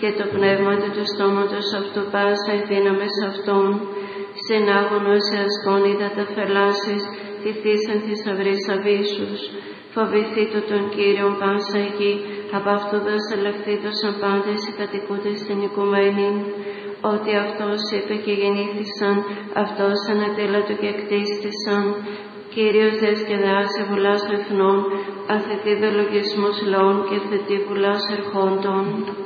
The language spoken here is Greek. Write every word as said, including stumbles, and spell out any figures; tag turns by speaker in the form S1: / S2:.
S1: και το πνεύμα του στόματος αυτού πάσα η δύναμες αυτών, συνάγωνος σε ασκών είδατα φελάσεις, τυθήσαν θησαυρείς αβύσσους. Φοβηθήτω τον Κύριον πάσα η γη, απ' αυτού δασελευθήτωσαν πάντες οι κατοικούντες στην οικουμένη. Ότι αυτός είπε και γεννήθησαν, αυτός ανατέλατο και κτίστησαν. Κύριος δεσκεδάσε βουλάς εθνών, αθετεί δε λογισμούς λαών και θετεί βουλάς ερχόντων.